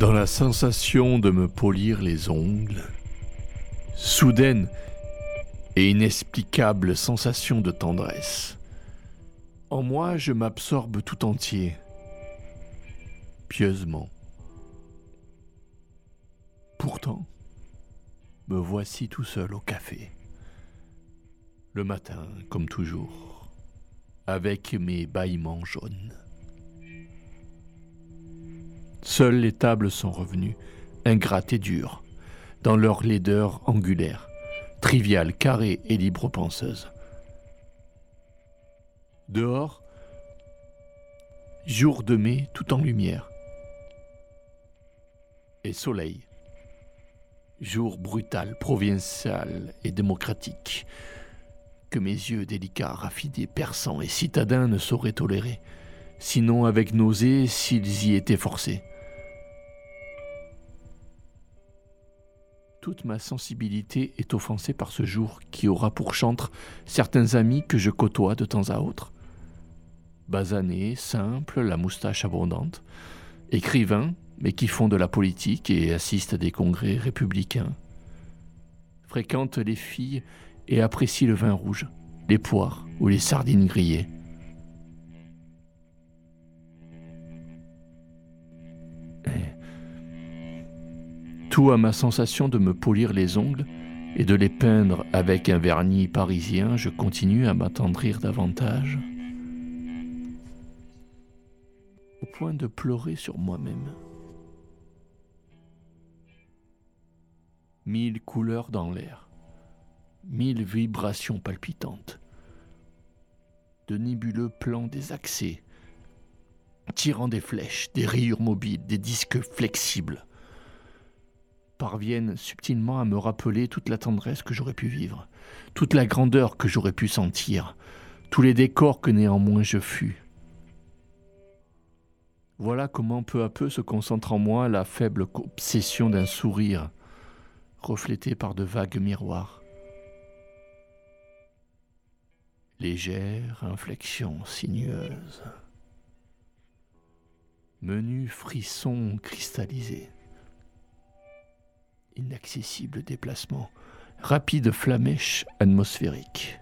Dans la sensation de me polir les ongles, soudaine et inexplicable sensation de tendresse. En moi, je m'absorbe tout entier, pieusement. Pourtant, me voici tout seul au café. Le matin, comme toujours, avec mes bâillements jaunes. Seules les tables sont revenues, ingrates et dures, dans leur laideur angulaire, triviale, carrée et libre-penseuse. Dehors, jour de mai tout en lumière. Et soleil. Jour brutal, provincial et démocratique, que mes yeux délicats, raffinés, perçants et citadins ne sauraient tolérer, sinon avec nausée s'ils y étaient forcés. Toute ma sensibilité est offensée par ce jour qui aura pour chantre certains amis que je côtoie de temps à autre. Basanés, simples, la moustache abondante, écrivains, mais qui font de la politique et assistent à des congrès républicains. Fréquentent les filles et apprécient le vin rouge, les poires ou les sardines grillées. Tout à ma sensation de me polir les ongles et de les peindre avec un vernis parisien, je continue à m'attendrir davantage, au point de pleurer sur moi-même. 1000 couleurs dans l'air, 1000 vibrations palpitantes, de nébuleux plans désaxés, tirant des flèches, des rayures mobiles, des disques flexibles, parviennent subtilement à me rappeler toute la tendresse que j'aurais pu vivre, toute la grandeur que j'aurais pu sentir, tous les décors que néanmoins je fus. Voilà comment peu à peu se concentre en moi la faible obsession d'un sourire, reflété par de vagues miroirs. Légère inflexion sinueuse. Menu frisson cristallisé. Inaccessible déplacement, rapide flamèche atmosphérique.